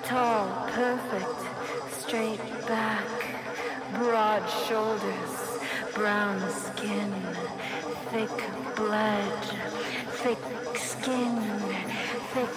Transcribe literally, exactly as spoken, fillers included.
Tall, perfect, straight back, broad shoulders, brown skin, thick blood, thick skin, thick